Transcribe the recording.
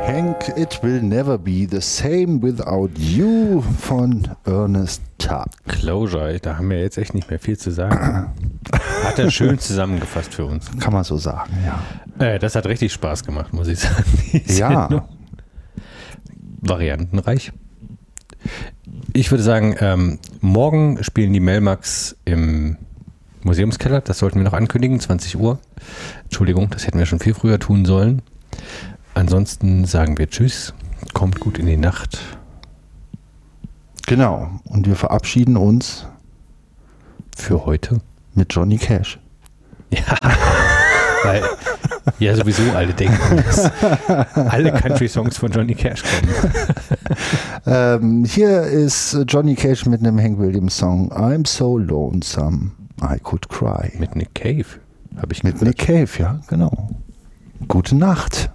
Hank, It Will Never Be the Same Without You von Ernest Tubb. Closure, da haben wir jetzt echt nicht mehr viel zu sagen. Hat er schön zusammengefasst für uns. Kann man so sagen, ja. Das hat richtig Spaß gemacht, muss ich sagen. Ja. Variantenreich. Ich würde sagen, morgen spielen die Melmax im Museumskeller. Das sollten wir noch ankündigen, 20 Uhr. Entschuldigung, das hätten wir schon viel früher tun sollen. Ansonsten sagen wir Tschüss, kommt gut in die Nacht. Genau, und wir verabschieden uns für heute mit Johnny Cash. Ja, weil ja sowieso alle denken, dass alle Country-Songs von Johnny Cash kommen. Hier ist Johnny Cash mit einem Hank Williams Song I'm So Lonesome I Could Cry. Mit Nick Cave, habe ich Mit Nick Cave, ja, genau. Gute Nacht.